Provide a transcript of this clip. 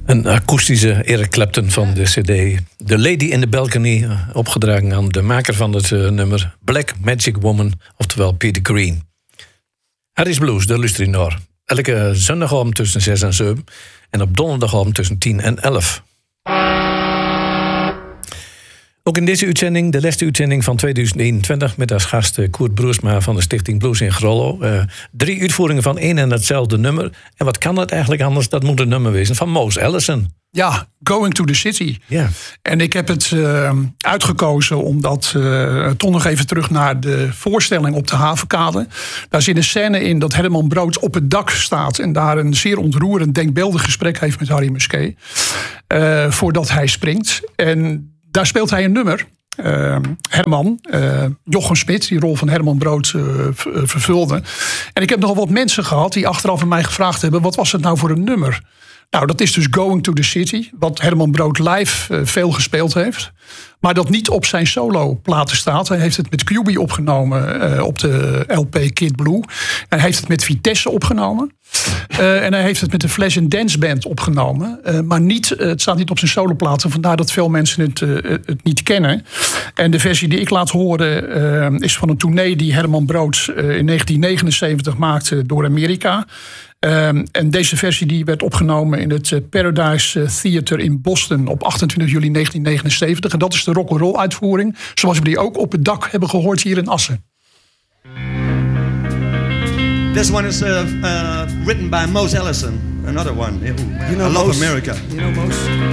Een akoestische Eric Clapton van de cd The Lady in the Balcony, opgedragen aan de maker van het nummer Black Magic Woman, oftewel Peter Green. Harry's Blues, daar luister je naar. Elke zondagavond tussen 6 en 7 en op donderdagavond tussen 10 en 11. Ook in deze uitzending, de laatste uitzending van 2021... met als gast Koert Broersma van de Stichting Blues in Grollo. 3 uitvoeringen van één en hetzelfde nummer. En wat kan dat eigenlijk anders? Dat moet een nummer wezen van Mose Allison. Ja, Going to the City. Ja. En ik heb het uitgekozen omdat, toch nog even terug naar de voorstelling op de Havenkade. Daar zit een scène in dat Herman Brood op het dak staat en daar een zeer ontroerend, denkbeeldig gesprek heeft met Harry Musquet. Voordat hij springt. En daar speelt hij een nummer. Herman, Jochem Smit, die rol van Herman Brood vervulde. En ik heb nogal wat mensen gehad die achteraf aan mij gevraagd hebben: wat was het nou voor een nummer? Nou, dat is dus Going to the City, wat Herman Brood live veel gespeeld heeft. Maar dat niet op zijn solo-platen staat. Hij heeft het met QB opgenomen op de LP Kid Blue. Hij heeft het met Vitesse opgenomen. En hij heeft het met de Flash and Dance Band opgenomen. Maar het staat niet op zijn soloplaten. Vandaar dat veel mensen het niet kennen. En de versie die ik laat horen is van een tournee die Herman Brood in 1979 maakte door Amerika. En deze versie die werd opgenomen in het Paradise Theater in Boston op 28 juli 1979. En dat is de rock'n'roll uitvoering, zoals we die ook op het dak hebben gehoord hier in Assen. This one is written by Mose Allison, another one. I love America. You know Mose?